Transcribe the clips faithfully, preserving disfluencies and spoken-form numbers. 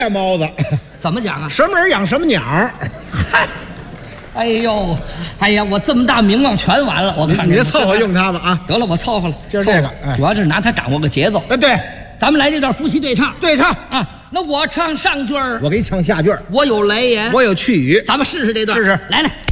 猫子， 怎么讲啊？ 什么人养什么鸟。 嗨，哎呦，哎呀，我这么大名望全完了。我看你凑合用它吧啊！ 得了，我凑合了， 就是这个， 哎、主要是拿它掌握个节奏。 哎，对， 咱们来这段夫妻对唱， 对唱啊。那我唱上句儿， 我给你唱下句儿。 我有来言， 我有去语， 咱们试试这段， 试试， 来来。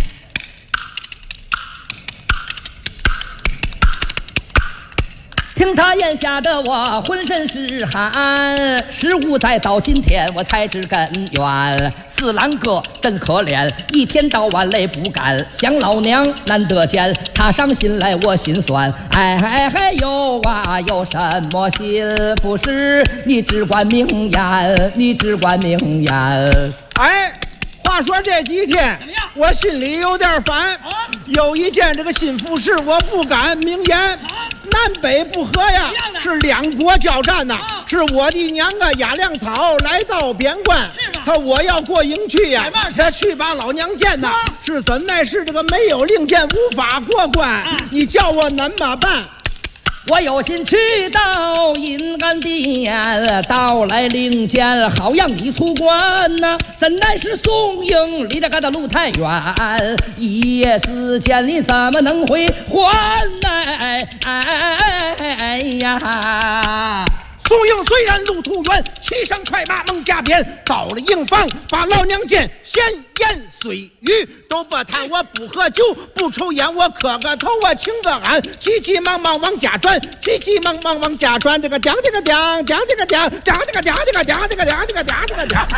听他言下的我浑身是汗，事物再到今天我才知根源。四郎哥真可怜，一天到晚累不干，想老娘难得见，他伤心来我心酸。哎哎哎有啊有什么心不是？你只管明言，你只管明言。 哎。话说这几天我心里有点烦，啊、有一件这个心腹事我不敢明言。啊、南北不和呀，是两国交战呐、啊。是我的娘啊，压粮草来到边关，他我要过营去呀，这去把老娘见呐。啊、是怎奈是这个没有令箭无法过关，啊、你叫我怎么办？ 我有心去到阴安殿，到来领见，好让你出关呐、啊。怎奈是宋营离这个的路太远，一夜之间你怎么能回还呢？哎哎呀！ 宋营虽然路途远，骑上快马猛加鞭，到了营房把老娘见，闲言碎语都不谈，我不喝酒不抽烟，我磕个头我请个安，急急忙忙往家转，急急忙忙往家转，这个讲这个讲讲这个讲讲这个讲这个讲这个讲这个讲这个讲。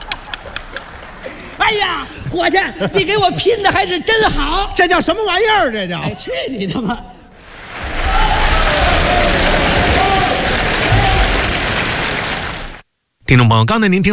哎呀，伙计，你给我拼的还是真好， 这叫什么玩意儿？这叫？ 哎，去你的吧！ 听众朋友，刚才您听。